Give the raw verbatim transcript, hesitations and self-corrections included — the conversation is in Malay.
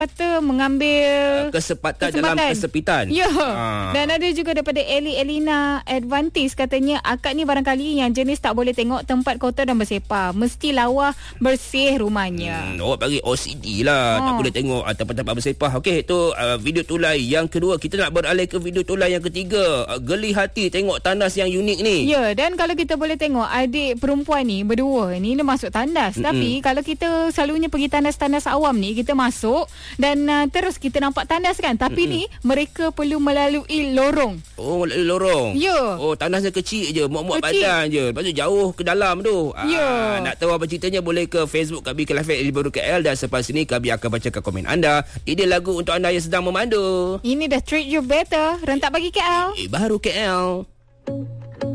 kata mengambil kesempatan, kesempatan dalam kesepitan. Ya. Ha. Dan ada juga daripada Eli Elina Advantis, katanya akak ni barangkali yang jenis tak boleh tengok tempat kotor dan bersepah. Mesti lawa bersih rumahnya. Hmm, awak bagi O C D lah. Ha. Tak boleh tengok uh, tempat-tempat bersepah. Okey, itu uh, video tulai yang kedua. Kita nak beralih ke video tulai yang ketiga. Uh, geli hati tengok tandas yang unik ni. Ya, dan kalau kita boleh tengok adik perempuan ni berdua ni dia masuk tandas. Mm-mm. Tapi kalau kita selalunya pergi tandas-tandas awam ni, kita masuk dan uh, terus kita nampak tandas kan. Tapi Mm-mm. ni mereka perlu melalui lorong. Oh, melalui lorong. Ya. Oh, tandasnya kecil je, muat-muat badan je. Lepas tu jauh ke dalam tu. Ya. Ah, nak tahu apa ceritanya, boleh ke Facebook kami Kelab F M Baru K L, dan selepas ini kami akan bacakan komen anda. Ide lagu untuk anda yang sedang memandu. Ini dah Treat You Better, rentak bagi K L. Eh, baru K L.